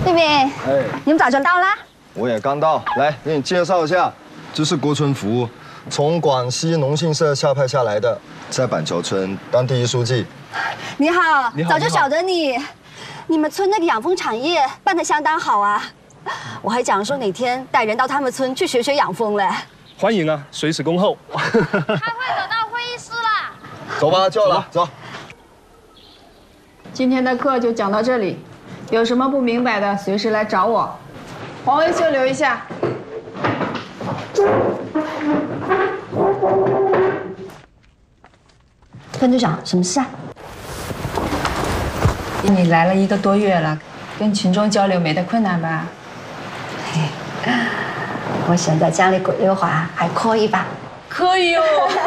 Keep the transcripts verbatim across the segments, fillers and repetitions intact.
丽敏， 哎， 你们早就到啦？ 我也刚到，来给你介绍一下，这是郭春福，从广西农信社下派下来的，在板桥村当第一书记。 你好， 你好早就晓得你，你们村那个养蜂产业办得相当好啊，我还讲说哪天带人到他们村去学学养蜂嘞。 欢迎啊，随时恭候。 开会走到会议室啦。 走吧，叫了，走。 今天的课就讲到这里，有什么不明白的随时来找我。黄维秀留一下。 分队长，什么事啊？ 你来了一个多月了，跟群众交流没得困难吧？ 我现在讲的贵州话还可以吧？ 可以哦。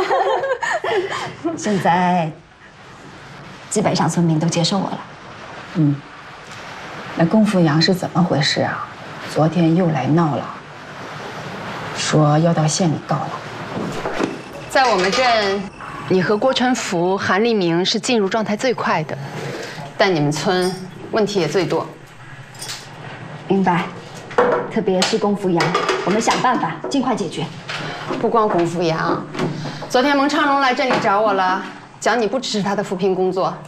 现在基本上村民都接受我了。 嗯，那功夫羊是怎么回事啊？昨天又来闹了，说要到县里告了。 在我们镇，你和郭春福、韩立明是进入状态最快的，但你们村问题也最多。 明白，特别是功夫羊，我们想办法尽快解决。 不光功夫羊，昨天蒙长龙来镇里找我了，讲你不支持他的扶贫工作。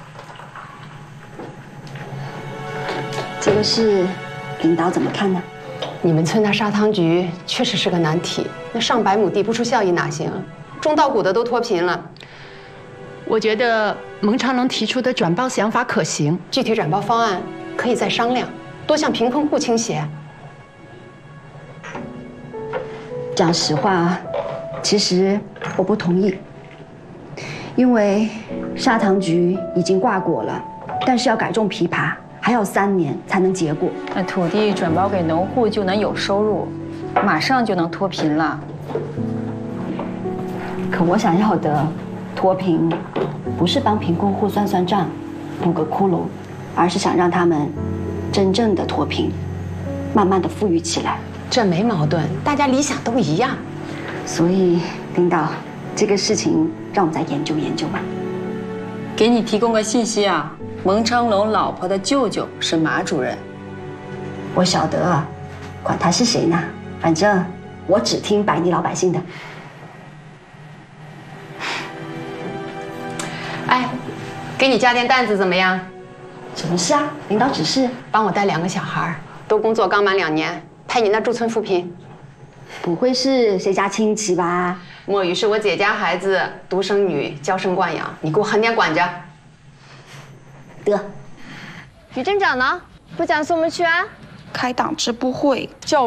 这个事，领导怎么看呢？ 你们村那砂糖局确实是个难题，那上百亩地不出效益哪行？种稻谷的都脱贫了。我觉得蒙长龙提出的转包想法可行，具体转包方案可以再商量，多向贫困户倾斜。 讲实话啊，其实我不同意，因为砂糖局已经挂果了，但是要改种枇杷还要三年才能结果。 那土地转包给农户就能有收入，马上就能脱贫了。 可我想要的脱贫，不是帮贫困户算算账、补个窟窿，而是想让他们真正的脱贫，慢慢的富裕起来。 这没矛盾，大家理想都一样。 所以，领导，这个事情让我们再研究研究吧。 给你提供个信息啊，蒙长龙老婆的舅舅是马主任。 我晓得，管他是谁呢，反正我只听百里老百姓的。 哎，给你加点担子怎么样？ 什么事啊？领导指示。 帮我带两个小孩，都工作刚满两年，派你那驻村扶贫。 不会是谁家亲戚吧？ 墨雨是我姐家孩子，独生女，娇生惯养，你给我狠点管着。 得。 于镇长呢？不讲送我们去啊？ 开党支部会， 叫